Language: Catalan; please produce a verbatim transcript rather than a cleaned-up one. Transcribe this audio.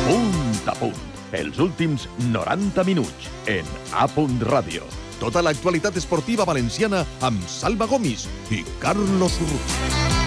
Punt a punt. Els últims noranta minuts en A Punt Ràdio. Tota l'actualitat esportiva valenciana amb Salva Gomis i Carlos Urrutia.